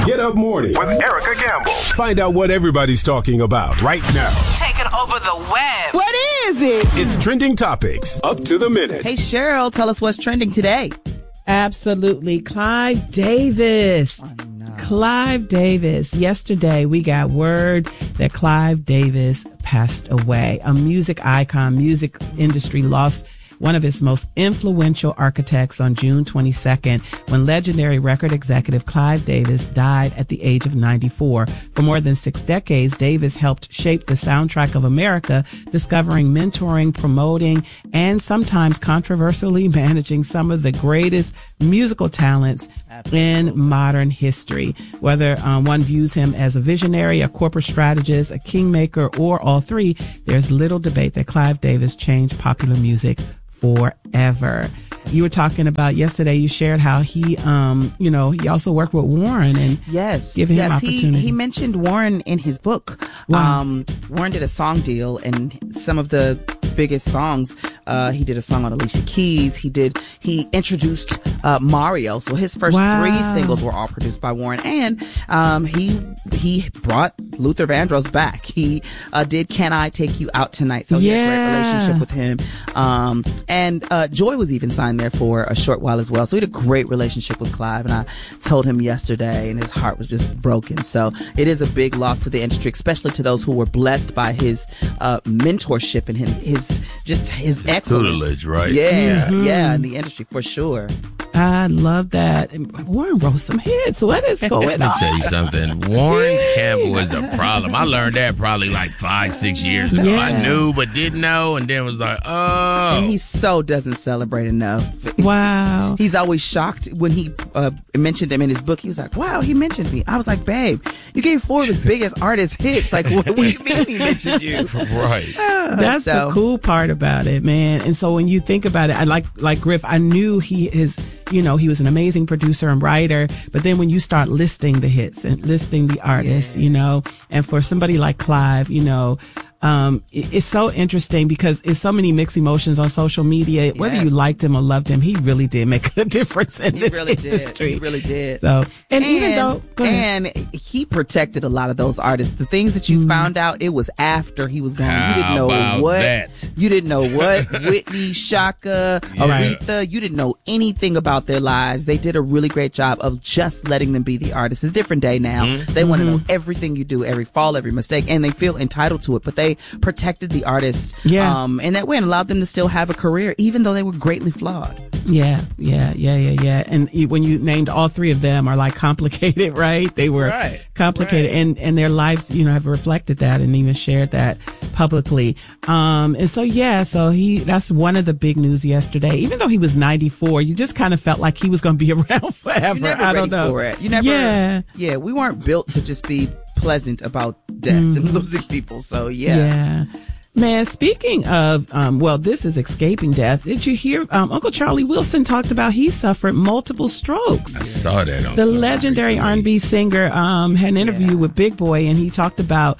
Get Up Morning with Erica Gamble. Find out what everybody's talking about right now. Taking over the web. What is it? It's Trending Topics, up to the minute. Hey, Cheryl, tell us what's trending today. Absolutely. Clive Davis. Oh, no. Clive Davis. Yesterday, we got word that Clive Davis passed away. A music icon, music industry lost one of its most influential architects on June 22nd when legendary record executive Clive Davis died at the age of 94. For more than 6 decades, Davis helped shape the soundtrack of America, discovering, mentoring, promoting, and sometimes controversially managing some of the greatest musical talents in modern history. Whether one views him as a visionary, a corporate strategist, a kingmaker, or all three, there's little debate that Clive Davis changed popular music forever. You were talking about yesterday, you shared how he, he also worked with Warren and giving him opportunity. He mentioned Warren in his book. Wow. Warren did a song deal, and some of the biggest songs, he did a song on Alicia Keys. He introduced Mario. So his first 3 singles were all produced by Warren, and he brought Luther Vandross back. He did Can I Take You Out Tonight? So he had a great relationship with him. And Joy was even signed there for a short while as well. So he had a great relationship with Clive, and I told him yesterday, and his heart was just broken. So it is a big loss to the industry, especially to those who were blessed by his mentorship and his excellence. Tutelage, right? Yeah, in the industry for sure. I love that. And Warren wrote some hits. What is going on? Let me tell you something. Warren Campbell is a problem. I learned that probably like 5-6 years ago. Yeah. I knew but didn't know, and then was like, oh. And he so doesn't celebrate enough. Wow. He's always shocked when he mentioned him in his book. He was like, wow, he mentioned me. I was like, babe, you gave 4 of his biggest artist hits. Like, what do you mean he mentioned you? Right. That's the cool part about it, man. And so when you think about it, I like Griff, I knew he was an amazing producer and writer, but then when you start listing the hits and listing the artists, and for somebody like Clive, it's so interesting because it's so many mixed emotions on social media. Whether you liked him or loved him, he really did make a difference in this industry. He really did. So, and even though, and he protected a lot of those artists. The things that you found out, it was after he was gone. You didn't know what. That? You didn't know what. Whitney, Shaka, Aretha. You didn't know anything about their lives. They did a really great job of just letting them be the artists. It's a different day now. They want to know everything you do, every fall, every mistake, and they feel entitled to it. But they protected the artists in that way and allowed them to still have a career, even though they were greatly flawed. Yeah. And when you named all 3 of them are like complicated, right? They were complicated, and their lives, have reflected that and even shared that publicly. And so that's one of the big news yesterday. Even though he was 94, you just kind of felt like he was going to be around forever. You're never I ready don't know. for it. You never. Yeah. We weren't built to just be pleasant about death and losing people. So yeah. Man, speaking of, this is escaping death. Did you hear, Uncle Charlie Wilson talked about he suffered multiple strokes. I saw that on the legendary R&B singer, had an interview with Big Boy, and he talked about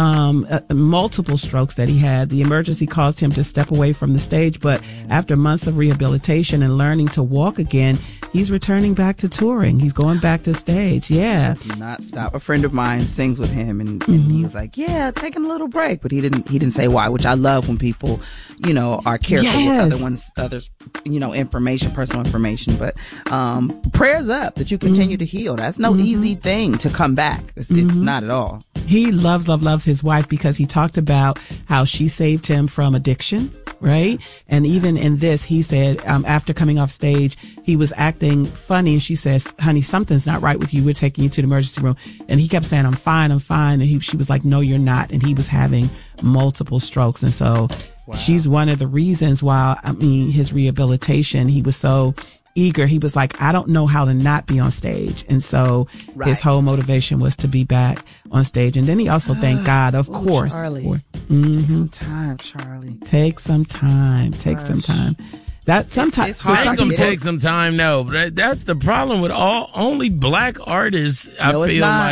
multiple strokes that he had. The emergency caused him to step away from the stage, but after months of rehabilitation and learning to walk again, he's returning back to touring. He's going back to stage. Yeah. He does not stop. A friend of mine sings with him, and he was like, taking a little break, but he didn't say why, which I love when people, are careful with others, information, personal information. But prayers up that you continue to heal. That's no easy thing to come back. It's not at all. He loves his wife because he talked about how she saved him from addiction, right? And even in this, he said, after coming off stage, he was acting funny. And she says, honey, something's not right with you. We're taking you to the emergency room. And he kept saying, I'm fine. And she was like, no, you're not. And he was having multiple strokes. And so she's one of the reasons why, his rehabilitation, he was so eager. He was like, I don't know how to not be on stage. And so his whole motivation was to be back on stage. And then he also thanked God, of course. Charlie. Take some time, Charlie. Take some time. That sometimes it's hard. I ain't gonna take some time. No, but that's the problem with only black artists. I feel like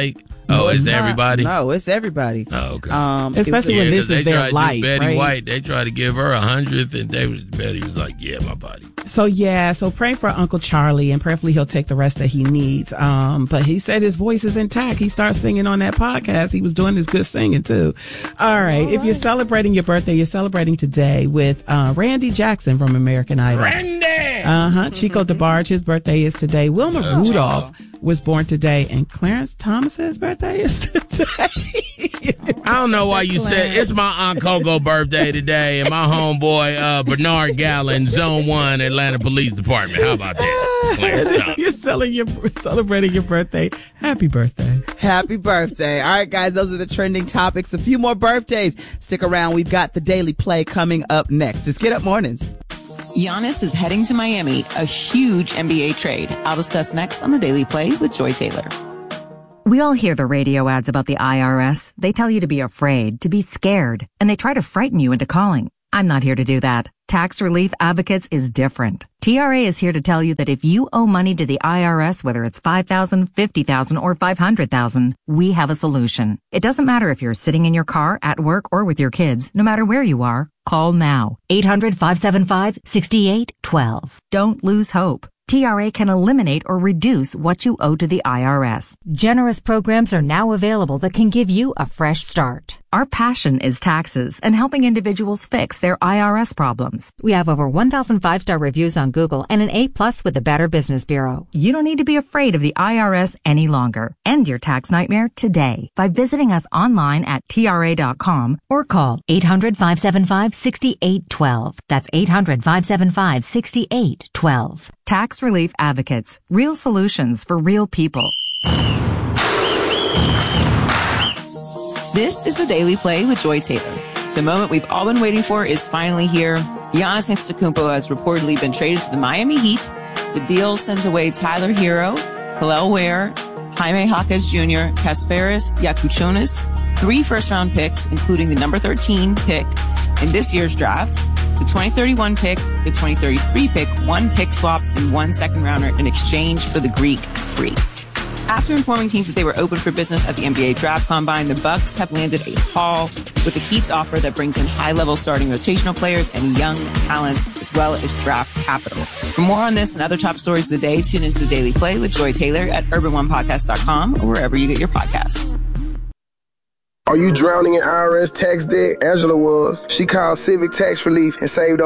Oh, it's everybody? No, it's everybody. Oh, okay. Especially when this is their life, Betty right? White, they tried to give her 100th, and Betty was like, yeah, my body. So pray for Uncle Charlie, and prayerfully he'll take the rest that he needs. But he said his voice is intact. He starts singing on that podcast. He was doing his good singing too. All right. If you're celebrating your birthday, you're celebrating today with Randy Jackson from American Idol. Randy! Chico DeBarge, his birthday is today. Wilma Rudolph was born today, and Clarence Thomas's birthday is today. I don't know why you said it's my Aunt Coco birthday today, and my homeboy Bernard Gallen, Zone 1, Atlanta Police Department. How about that, Clarence Thomas? You're celebrating your birthday. Happy birthday. Happy birthday. All right, guys, those are the trending topics. A few more birthdays. Stick around. We've got the Daily Play coming up next. It's Get Up Mornings. Giannis is heading to Miami, a huge NBA trade. I'll discuss next on the Daily Play with Joy Taylor. We all hear the radio ads about the IRS. They tell you to be afraid, to be scared, and they try to frighten you into calling. I'm not here to do that. Tax Relief Advocates is different. TRA is here to tell you that if you owe money to the IRS, whether it's $5,000, $50,000, or $500,000, we have a solution. It doesn't matter if you're sitting in your car, at work, or with your kids. No matter where you are, call now. 800-575-6812. Don't lose hope. TRA can eliminate or reduce what you owe to the IRS. Generous programs are now available that can give you a fresh start. Our passion is taxes and helping individuals fix their IRS problems. We have over 1,000 5-star reviews on Google and an A+ with the Better Business Bureau. You don't need to be afraid of the IRS any longer. End your tax nightmare today by visiting us online at TRA.com or call 800-575-6812. That's 800-575-6812. Tax Relief Advocates. Real solutions for real people. This is the Daily Play with Joy Taylor. The moment we've all been waiting for is finally here. Giannis Antetokounmpo has reportedly been traded to the Miami Heat. The deal sends away Tyler Hero, Kel'el Ware, Jaime Jaquez Jr., Kasparis Yakuchonis, 3 first-round picks, including the number 13 pick in this year's draft, the 2031 pick, the 2033 pick, 1 pick swap, and 1 second-rounder in exchange for the Greek Freak. After informing teams that they were open for business at the NBA Draft Combine, the Bucks have landed a haul with the Heat's offer that brings in high-level starting rotational players and young talents, as well as draft capital. For more on this and other top stories of the day, tune into the Daily Play with Joy Taylor at urban1podcast.com or wherever you get your podcasts. Are you drowning in IRS tax debt? Angela was. She called Civic Tax Relief and saved